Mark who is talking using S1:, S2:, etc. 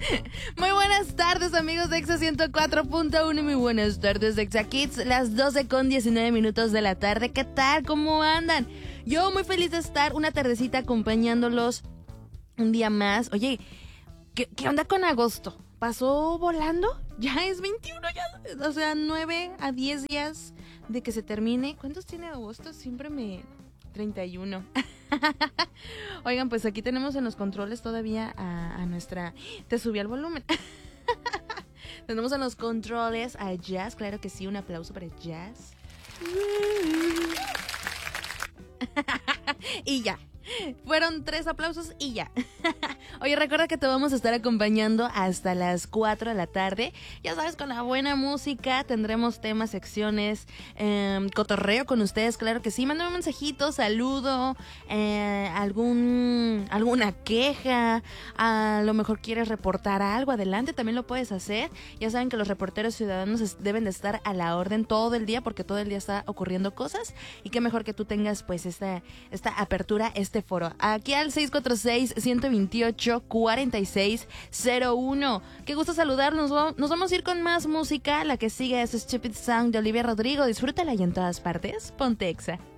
S1: Muy buenas tardes, amigos de Exa 104.1. Muy buenas tardes, Exa Kids. Las 12:19 de la tarde. ¿Qué tal? ¿Cómo andan? Yo muy feliz de estar una tardecita acompañándolos un día más. Oye, ¿qué onda con agosto? ¿Pasó volando? Ya es 21, ya. O sea, 9 a 10 días de que se termine. ¿Cuántos tiene agosto? Siempre me... 31. Oigan, pues aquí tenemos en los controles todavía a nuestra... Te subí al volumen. Tenemos en los controles a Jazz, claro que sí, un aplauso para Jazz. Y ya. Fueron 3 aplausos y ya. Oye, recuerda que te vamos a estar acompañando hasta las 4 de la tarde. Ya sabes, con la buena música tendremos temas, secciones, cotorreo con ustedes, claro que sí. Mándame un mensajito, saludo, alguna queja. A lo mejor quieres reportar algo, adelante, también lo puedes hacer. Ya saben que los reporteros ciudadanos deben de estar a la orden todo el día, porque todo el día está ocurriendo cosas. Y qué mejor que tú tengas pues esta apertura, este foro. Aquí al 646-128-4601. Qué gusto saludarnos. Nos vamos a ir con más música. La que sigue es Stupid Song de Olivia Rodrigo. Disfrútala y en todas partes. Ponte Exa.